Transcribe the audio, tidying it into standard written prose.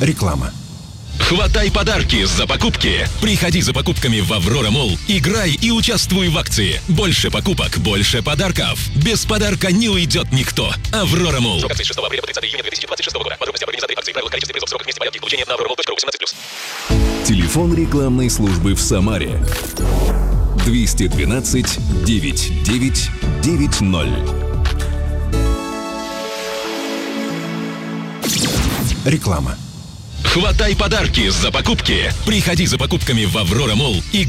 Реклама. Хватай подарки за покупки. Приходи за покупками в Аврора Молл, играй и участвуй в акции. Больше покупок, больше подарков. Без подарка не уйдет никто. Аврора Молл. Срок акции с 6 апреля по 30 июня 2026 года. Подробности об организации акции, правила, количестве призов, сроках, месте порядке получения на auroramall.ru 18+. Телефон рекламной службы в Самаре 212 99 90. Реклама. Хватай подарки за покупки. Приходи за покупками в Аврора Молл, играй